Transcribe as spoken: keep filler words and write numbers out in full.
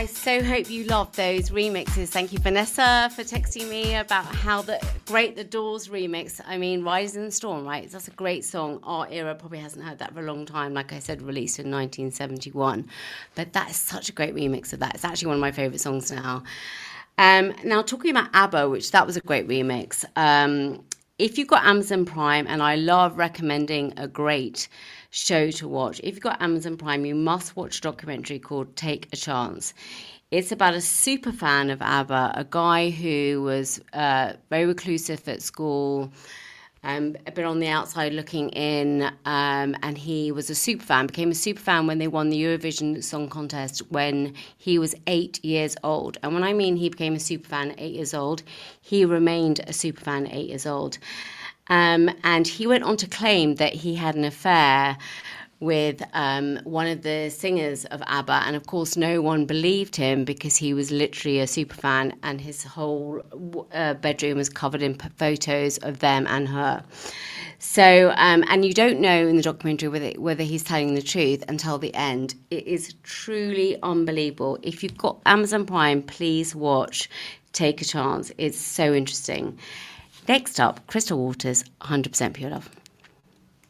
I so hope you love those remixes. Thank you, Vanessa, for texting me about how the great the Doors remix. I mean, Rise in the Storm, right? That's a great song. Our era probably hasn't heard that for a long time. Like I said, released in nineteen seventy-one. But that is such a great remix of that. It's actually one of my favourite songs now. Um, now, talking about ABBA, which that was a great remix. Um, if you've got Amazon Prime, and I love recommending a great show to watch. If you've got Amazon Prime, you must watch a documentary called Take a Chance. It's about a super fan of ABBA, a guy who was uh, very reclusive at school, um, a bit on the outside looking in, um, and he was a super fan, became a super fan when they won the Eurovision Song Contest when he was eight years old. And when I mean he became a super fan at eight years old, he remained a super fan at eight years old. Um, and he went on to claim that he had an affair with um, one of the singers of ABBA. And of course, no one believed him because he was literally a super fan and his whole uh, bedroom was covered in p- photos of them and her. So, um, and you don't know in the documentary whether, whether he's telling the truth until the end. It is truly unbelievable. If you've got Amazon Prime, please watch Take a Chance. It's so interesting. Next up, Crystal Waters, one hundred percent Pure Love.